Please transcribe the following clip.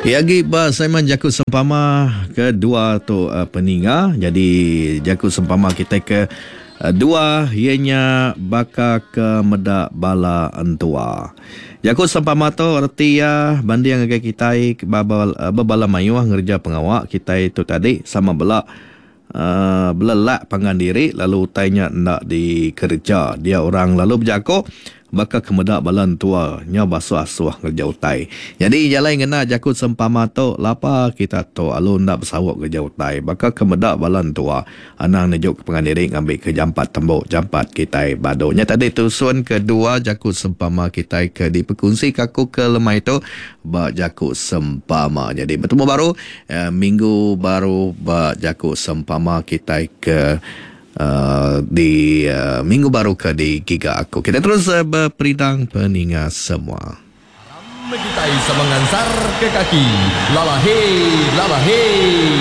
Yagi ba Simon Jakut sempama kedua tu peninga. Jadi Jakut sempama kita ke dua ianya baka ke medak bala antua. Jakut sempama tu erti ya bandi yang kita babala mayu ngerja pengawak kita itu tadi sama belak belelak pangan diri lalu utainya nak dikerja dia orang lalu berjaku baka kemedak balan tua nya basuh-asuh kerja utai. Jadi jalan kena Jakut sempama tu lapa kita tu alun nak bersawak kerja utai baka kemedak balan tua anang nejuk pengandiri ngambil ke jampat tembok jampat kita badonya tadi tu sun kedua Jakut sempama kita ke di perkongsi kaku ke lemai tu ba Jakut sempama. Jadi bertemu baru minggu baru ba Jakut sempama kita ke di minggu baru ke di Giga Aku. Kita terus berperidang peninga semua. Kita semangansar ke kaki. Lala he, lala he.